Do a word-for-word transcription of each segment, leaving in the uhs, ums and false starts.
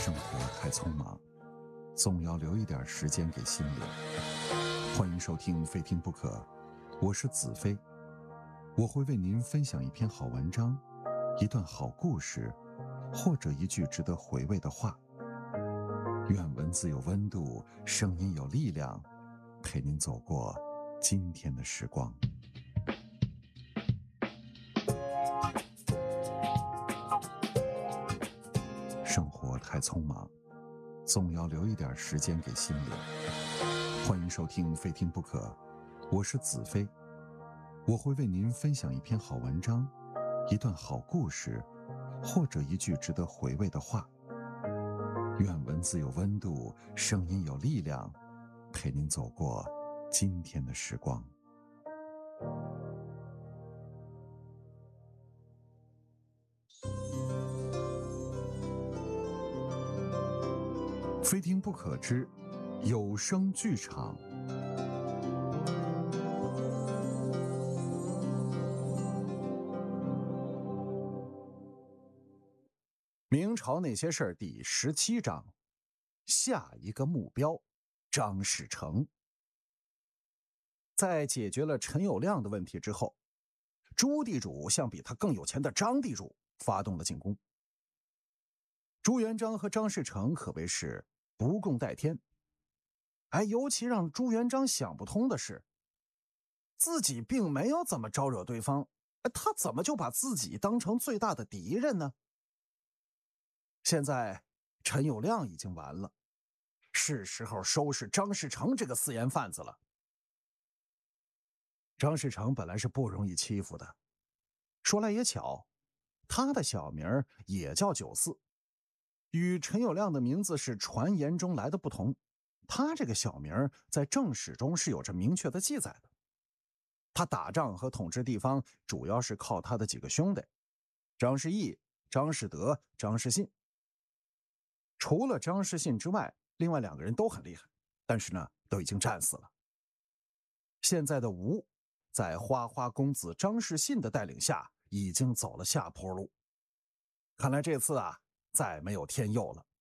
生活太匆忙，总要留一点时间给心灵。欢迎收听非听不可，我是子飞，我会为您分享一篇好文章，一段好故事，或者一句值得回味的话。愿文字有温度，声音有力量，陪您走过今天的时光。生活太匆忙，总要留一点时间给心灵。欢迎收听非听不可，我是子飞，我会为您分享一篇好文章，一段好故事，或者一句值得回味的话。愿文字有温度，声音有力量，陪您走过今天的时光。非听不可之有声剧场。明朝那些事儿第十七章，下一个目标，张士诚。在解决了陈友谅的问题之后，朱地主向比他更有钱的张地主发动了进攻。朱元璋和张士诚可谓是不共戴天。哎，尤其让朱元璋想不通的是，自己并没有怎么招惹对方，他怎么就把自己当成最大的敌人呢？现在陈友谅已经完了，是时候收拾张士诚这个私盐贩子了。张士诚本来是不容易欺负的，说来也巧，他的小名也叫九四，与陈友谅的名字是传言中来的不同，他这个小名在正史中是有着明确的记载的。他打仗和统治地方主要是靠他的几个兄弟，张士义、张士德、张士信。除了张士信之外，另外两个人都很厉害，但是呢，都已经战死了。现在的吴，在花花公子张士信的带领下，已经走了下坡路。看来这次啊，再没有天佑了。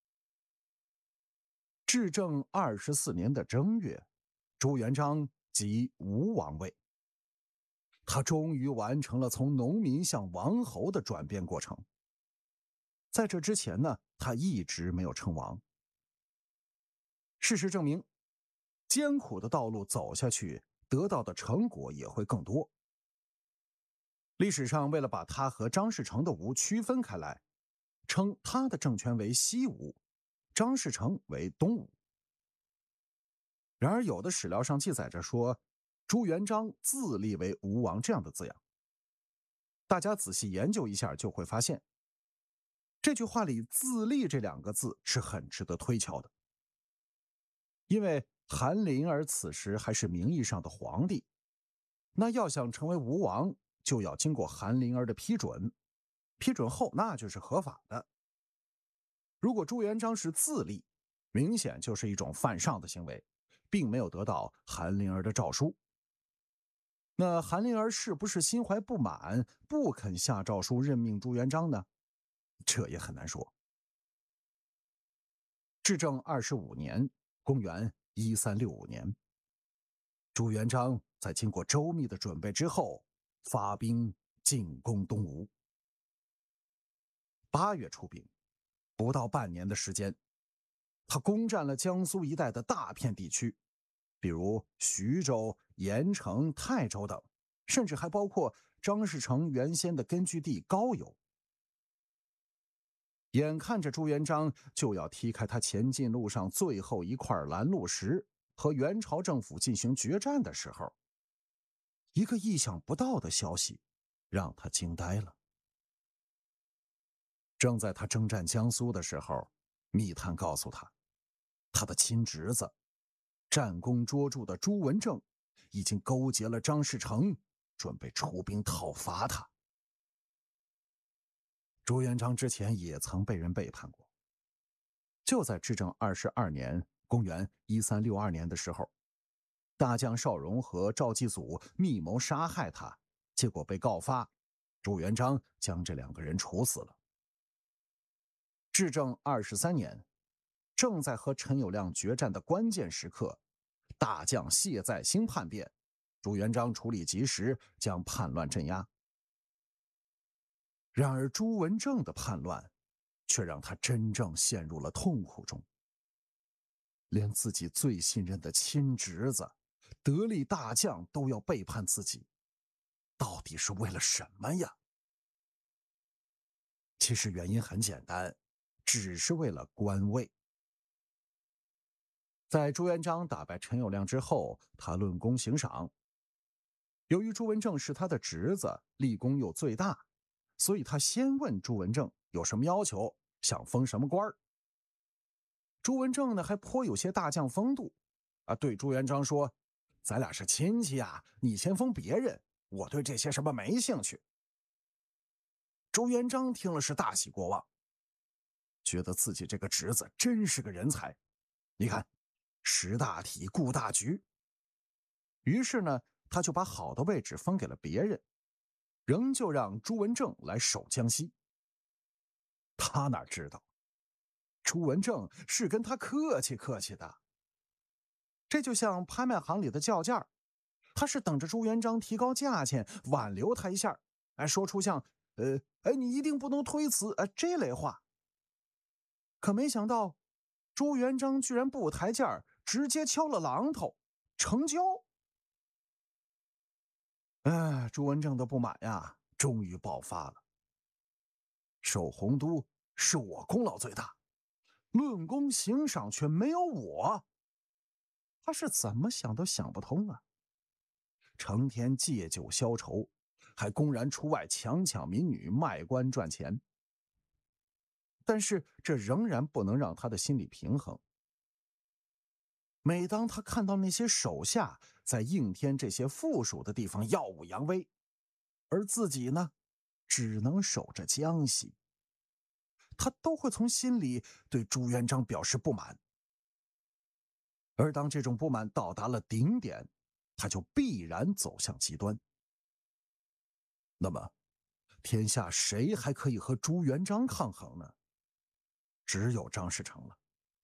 至正二十四年的正月，朱元璋即吴王位。他终于完成了从农民向王侯的转变过程。在这之前呢，他一直没有称王。事实证明，艰苦的道路走下去，得到的成果也会更多。历史上为了把他和张士诚的吴区分开来，称他的政权为西吴，张士诚为东吴。然而有的史料上记载着说，朱元璋自立为吴王这样的字样。大家仔细研究一下就会发现，这句话里自立这两个字是很值得推敲的。因为韩林儿此时还是名义上的皇帝，那要想成为吴王，就要经过韩林儿的批准，批准后那就是合法的。如果朱元璋是自立，明显就是一种犯上的行为，并没有得到韩林儿的诏书。那韩林儿是不是心怀不满，不肯下诏书任命朱元璋呢？这也很难说。至正二十五年，公元一三六五年，朱元璋在经过周密的准备之后，发兵进攻东吴。八月出兵，不到半年的时间，他攻占了江苏一带的大片地区，比如徐州、盐城、泰州等，甚至还包括张士诚原先的根据地高邮。眼看着朱元璋就要踢开他前进路上最后一块拦路石，和元朝政府进行决战的时候，一个意想不到的消息让他惊呆了。正在他征战江苏的时候，密探告诉他，他的亲侄子战功卓著的朱文正已经勾结了张士诚，准备出兵讨伐他。朱元璋之前也曾被人背叛过，就在至正二十二年，公元一三六二年的时候，大将邵荣和赵继祖密谋杀害他，结果被告发，朱元璋将这两个人处死了。 至正二十三年，正在和陈友谅决战的关键时刻，大将谢再兴叛变，朱元璋处理及时，将叛乱镇压。然而朱文正的叛乱却让他真正陷入了痛苦中，连自己最信任的亲侄子、得力大将都要背叛自己，到底是为了什么呀？其实原因很简单，只是为了官位。在朱元璋打败陈友谅之后，他论功行赏。由于朱文正是他的侄子，立功又最大，所以他先问朱文正有什么要求，想封什么官儿。朱文正呢还颇有些大将风度，啊，对朱元璋说：“咱俩是亲戚啊，你先封别人，我对这些什么没兴趣。”朱元璋听了是大喜过望，觉得自己这个侄子真是个人才。你看，识大体，顾大局。于是呢，他就把好的位置分给了别人，仍旧让朱文正来守江西。他哪知道，朱文正是跟他客气客气的。这就像拍卖行里的叫价，他是等着朱元璋提高价钱，挽留他一下，哎，说出像呃，哎，你一定不能推辞，哎，这类话。可没想到，朱元璋居然不抬价，直接敲了榔头，成交。哎，朱文正的不满呀，终于爆发了。守洪都是我功劳最大，论功行赏却没有我，他是怎么想都想不通啊！成天借酒消愁，还公然出外强抢民女，卖官赚钱。但是这仍然不能让他的心理平衡。每当他看到那些手下在应天这些附属的地方耀武扬威，而自己呢，只能守着江西，他都会从心里对朱元璋表示不满。而当这种不满到达了顶点，他就必然走向极端。那么，天下谁还可以和朱元璋抗衡呢？只有张士诚了。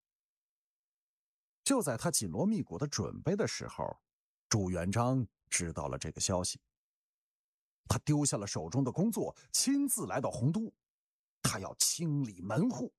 就在他紧锣密鼓的准备的时候，朱元璋知道了这个消息。他丢下了手中的工作，亲自来到洪都，他要清理门户。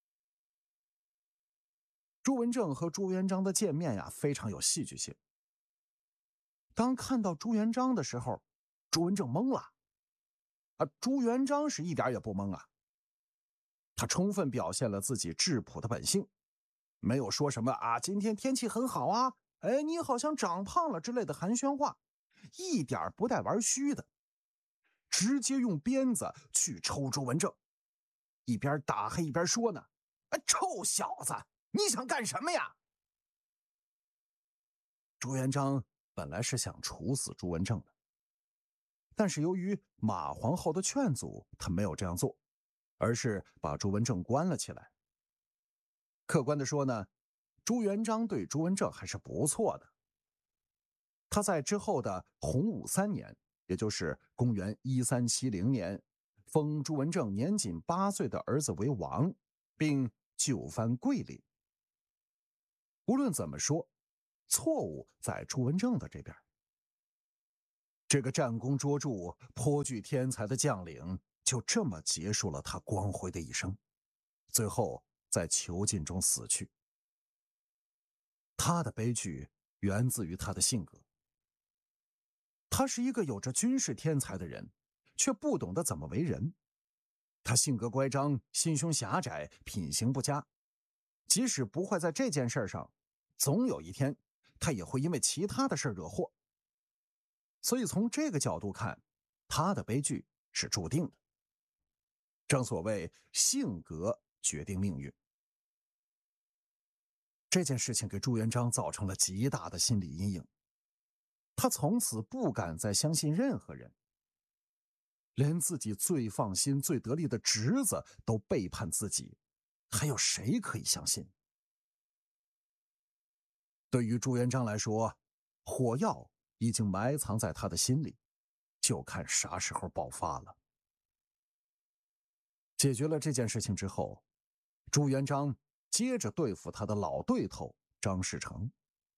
朱文正和朱元璋的见面呀，非常有戏剧性。当看到朱元璋的时候，朱文正懵了，啊，朱元璋是一点也不懵啊。他充分表现了自己质朴的本性，没有说什么啊，今天天气很好啊，哎，你好像长胖了之类的寒暄话，一点不带玩虚的，直接用鞭子去抽朱文正，一边打还一边说呢：“哎，臭小子，你想干什么呀？”朱元璋本来是想处死朱文正的，但是由于马皇后的劝阻，他没有这样做，而是把朱文正关了起来。客观的说呢，朱元璋对朱文正还是不错的。他在之后的洪武三年，也就是公元一三七零年，封朱文正年仅八岁的儿子为王，并就藩桂林。无论怎么说，错误在朱文正的这边。这个战功卓著、颇具天才的将领，就这么结束了他光辉的一生，最后在囚禁中死去。他的悲剧源自于他的性格。他是一个有着军事天才的人，却不懂得怎么为人。他性格乖张，心胸狭窄，品行不佳。即使不会在这件事上，总有一天他也会因为其他的事惹祸。所以从这个角度看，他的悲剧是注定的。正所谓性格决定命运。这件事情给朱元璋造成了极大的心理阴影，他从此不敢再相信任何人，连自己最放心、最得力的侄子都背叛自己，还有谁可以相信？对于朱元璋来说，火药已经埋藏在他的心里，就看啥时候爆发了。解决了这件事情之后， 朱元璋接着对付他的老对头张士诚。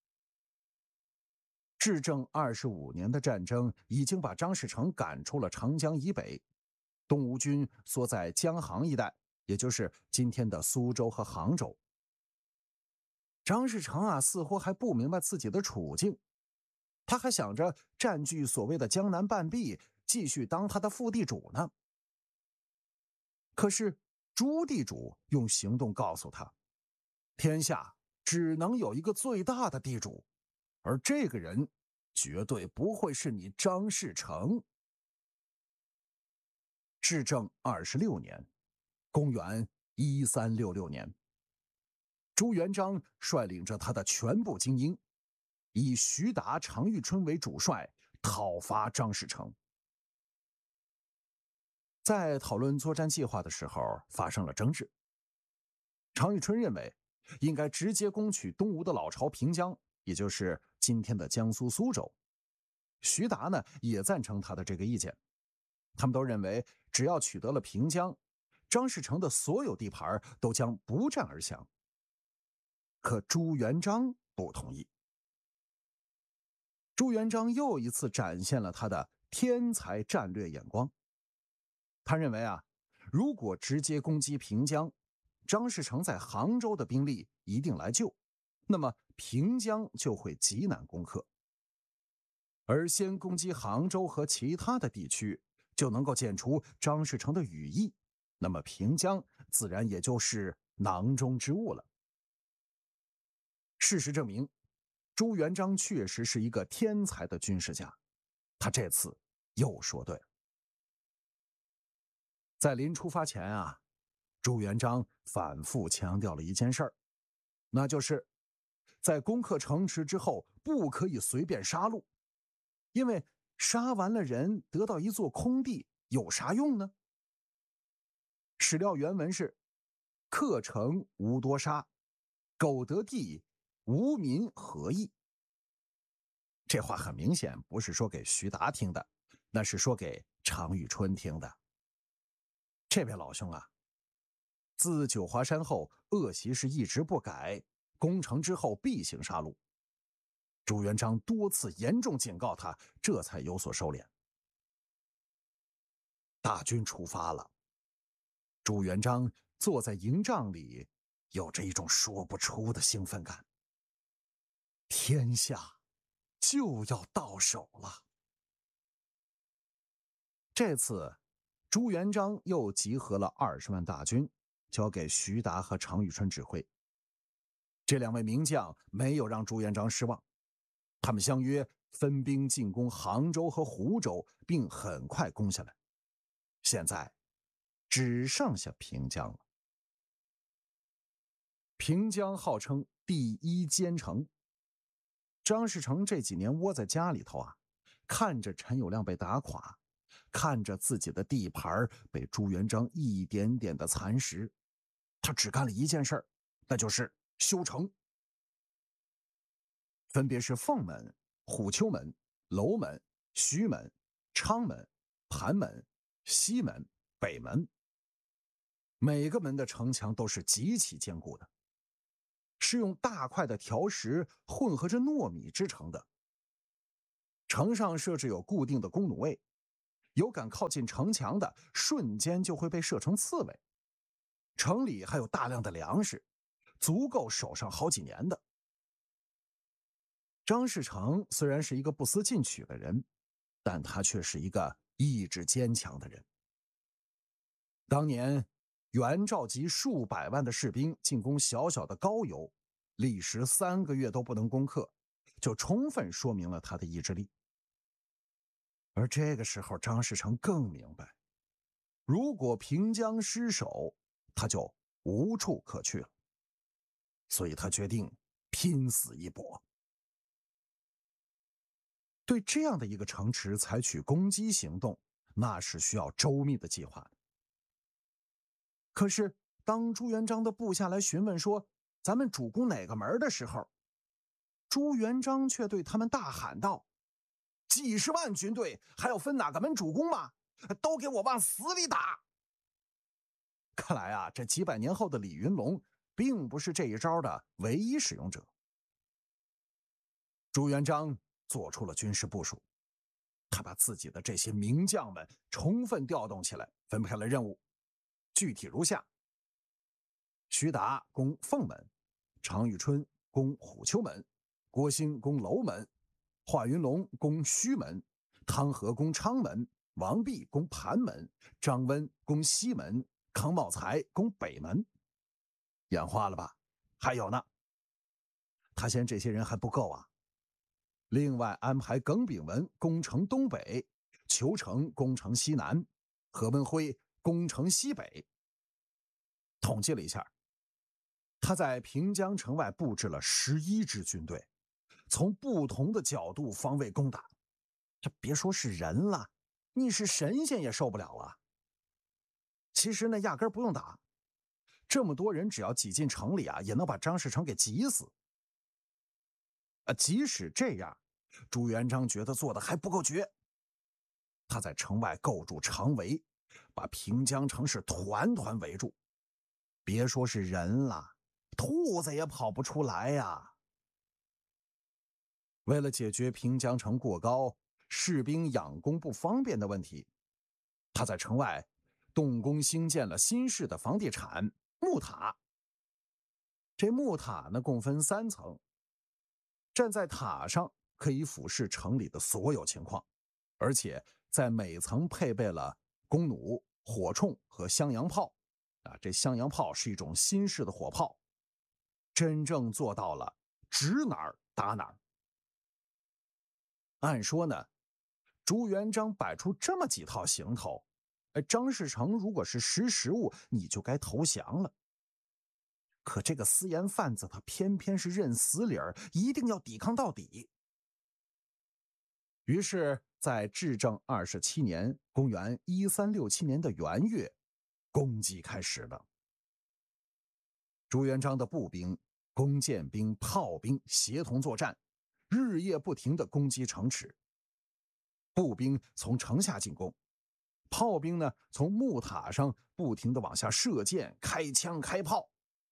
至正二十五年的战争已经把张士诚赶出了长江以北，东吴军缩在江杭一带，也就是今天的苏州和杭州。张士诚啊，似乎还不明白自己的处境，他还想着占据所谓的江南半壁，继续当他的副地主呢。可是朱地主用行动告诉他，天下只能有一个最大的地主，而这个人绝对不会是你张士诚。至正二十六年，公元一三六六年，朱元璋率领着他的全部精英，以徐达、常遇春为主帅，讨伐张士诚。在讨论作战计划的时候，发生了争执。常遇春认为应该直接攻取东吴的老巢平江，也就是今天的江苏苏州。徐达呢，也赞成他的这个意见。他们都认为，只要取得了平江，张士诚的所有地盘都将不战而降。可朱元璋不同意。朱元璋又一次展现了他的天才战略眼光。他认为啊，如果直接攻击平江，张士诚在杭州的兵力一定来救，那么平江就会极难攻克。而先攻击杭州和其他的地区，就能够解除张士诚的羽翼，那么平江自然也就是囊中之物了。事实证明，朱元璋确实是一个天才的军事家，他这次又说对了。在临出发前啊，朱元璋反复强调了一件事儿，那就是在攻克城池之后，不可以随便杀戮，因为杀完了人，得到一座空地有啥用呢？史料原文是：克城无多杀，苟得地，无民何益。这话很明显不是说给徐达听的，那是说给常遇春听的。这位老兄啊，自九华山后，恶习是一直不改，攻城之后必行杀戮。朱元璋多次严重警告他，这才有所收敛。大军出发了，朱元璋坐在营帐里，有着一种说不出的兴奋感。天下就要到手了。这次朱元璋又集合了二十万大军，交给徐达和常遇春指挥。这两位名将没有让朱元璋失望，他们相约分兵进攻杭州和湖州，并很快攻下来。现在只剩下平江了。平江号称第一坚城。张士诚这几年窝在家里头啊，看着陈友谅被打垮，看着自己的地盘被朱元璋一点点的蚕食，他只干了一件事，那就是修城。分别是凤门、虎丘门、楼门、胥门、昌门、盘门、西门、北门，每个门的城墙都是极其坚固的，是用大块的条石混合着糯米制成的。城上设置有固定的弓弩位，有敢靠近城墙的，瞬间就会被射成刺猬。城里还有大量的粮食，足够守上好几年的。张士诚虽然是一个不思进取的人，但他却是一个意志坚强的人。当年袁召集数百万的士兵进攻小小的高邮，历时三个月都不能攻克，就充分说明了他的意志力。而这个时候张士诚更明白，如果平江失守，他就无处可去了，所以他决定拼死一搏。对这样的一个城池采取攻击行动，那是需要周密的计划的。可是当朱元璋的部下来询问说咱们主攻哪个门的时候，朱元璋却对他们大喊道：几十万军队还要分哪个门主攻吗？都给我往死里打！ 看来啊，这几百年后的李云龙并不是这一招的唯一使用者。朱元璋做出了军事部署，他把自己的这些名将们充分调动起来，分配了任务，具体如下：徐达攻凤门，常遇春攻虎丘门，郭兴攻楼门，华云龙攻胥门，汤和攻昌门，王弼攻盘门，张温攻西门，康茂才攻北门。眼花了吧？还有呢。他嫌这些人还不够啊，另外安排耿炳文攻城东北，裘成攻城西南，何文辉攻城西北。统计了一下，他在平江城外布置了十一支军队，从不同的角度方位攻打。这别说是人了，你是神仙也受不了啊。其实呢，压根不用打，这么多人只要挤进城里啊，也能把张士诚给挤死。啊，即使这样，朱元璋觉得做的还不够绝。他在城外构筑长围，把平江城是团团围住。别说是人了，兔子也跑不出来呀。为了解决平江城过高，士兵养攻不方便的问题，他在城外动工兴建了新式的房地产木塔。这木塔呢，共分三层，站在塔上可以俯视城里的所有情况，而且在每层配备了弓弩、火铳和襄阳炮。啊，这襄阳炮是一种新式的火炮，真正做到了指哪儿打哪儿。按说呢，朱元璋摆出这么几套行头，哎，张士诚如果是识时务，你就该投降了。可这个私盐贩子他偏偏是认死理儿，一定要抵抗到底。于是，在至正二十七年，公元一三六七年的元月，攻击开始了。朱元璋的步兵、弓箭兵、炮兵协同作战，日夜不停地攻击城池。步兵从城下进攻，炮兵呢从木塔上不停地往下射箭、开枪、开炮。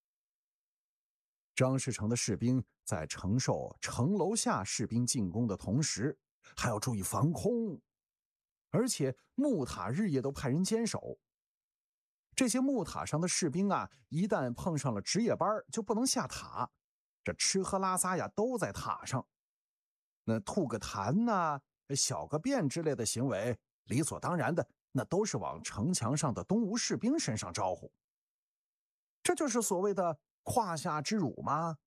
张士诚的士兵在承受城楼下士兵进攻的同时，还要注意防空，而且木塔日夜都派人坚守。这些木塔上的士兵啊，一旦碰上了值夜班，就不能下塔，这吃喝拉撒呀都在塔上。那吐个痰呐、小个便之类的行为，理所当然的，那都是往城墙上的东吴士兵身上招呼。这就是所谓的胯下之辱吗？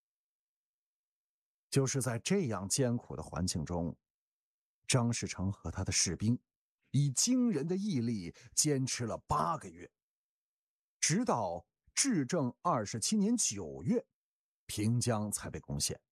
就是在这样艰苦的环境中，张士诚和他的士兵以惊人的毅力坚持了八个月，直到至正二十七年九月，平江才被攻陷。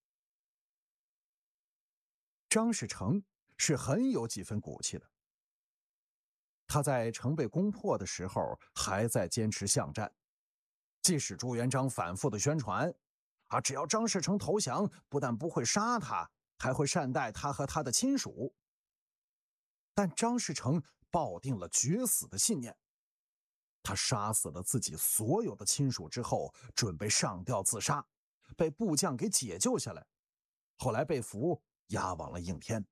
张士诚是很有几分骨气的，他在城被攻破的时候还在坚持巷战，即使朱元璋反复的宣传啊，只要张士诚投降，不但不会杀他，还会善待他和他的亲属。但张士诚抱定了绝死的信念，他杀死了自己所有的亲属之后，准备上吊自杀，被部将给解救下来，后来被俘押往了应天。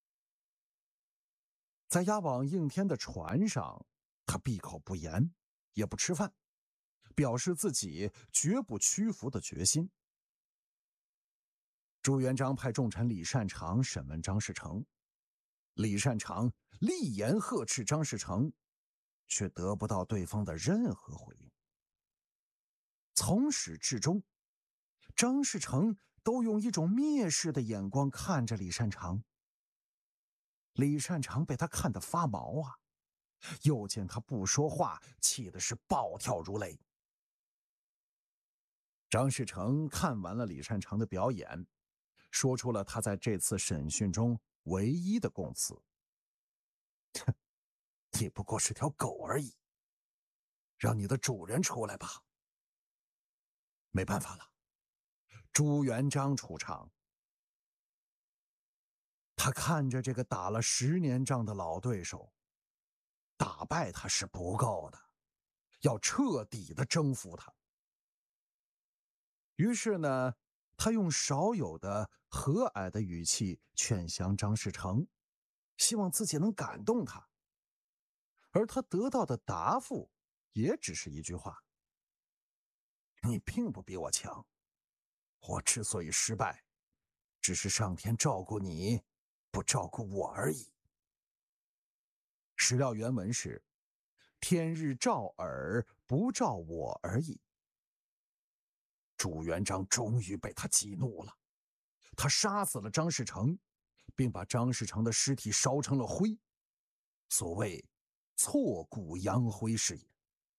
在押往应天的船上，他闭口不言，也不吃饭，表示自己绝不屈服的决心。朱元璋派重臣李善长审问张士诚，李善长厉言呵斥张士诚，却得不到对方的任何回应。从始至终，张士诚都用一种蔑视的眼光看着李善长。李善长被他看得发毛啊，又见他不说话，气的是暴跳如雷。张士诚看完了李善长的表演，说出了他在这次审讯中唯一的供词：你不过是条狗而已，让你的主人出来吧。没办法了，朱元璋出场。他看着这个打了十年仗的老对手，打败他是不够的， 要彻底的征服他。于是呢，他用少有的和蔼的语气劝降张士诚，希望自己能感动他。而他得到的答复也只是一句话：你并不比我强，我之所以失败，只是上天照顾你，不照顾我而已。史料原文是：天日照耳，不照我而已。朱元璋终于被他激怒了，他杀死了张士诚，并把张士诚的尸体烧成了灰。所谓挫骨扬灰是也。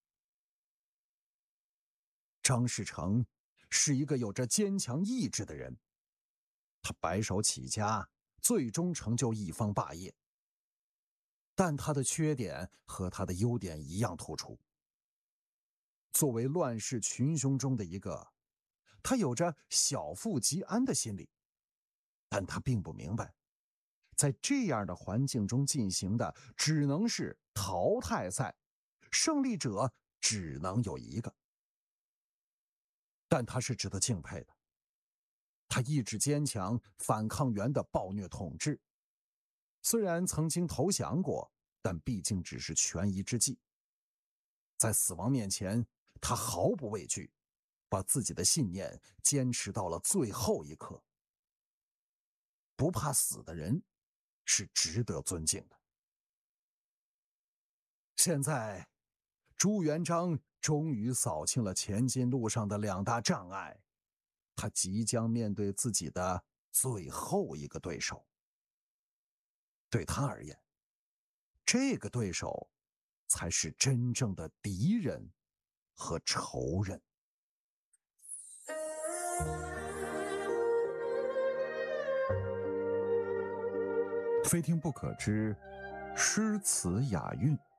张士诚是一个有着坚强意志的人，他白手起家，最终成就一方霸业。但他的缺点和他的优点一样突出。作为乱世群雄中的一个，他有着小富即安的心理，但他并不明白，在这样的环境中进行的只能是淘汰赛，胜利者只能有一个。但他是值得敬佩的，他意志坚强，反抗元的暴虐统治。虽然曾经投降过，但毕竟只是权宜之计。在死亡面前，他毫不畏惧，把自己的信念坚持到了最后一刻。不怕死的人是值得尊敬的。现在，朱元璋终于扫清了前进路上的两大障碍，他即将面对自己的最后一个对手。对他而言，这个对手才是真正的敌人和仇人。非听不可知，诗词雅韵，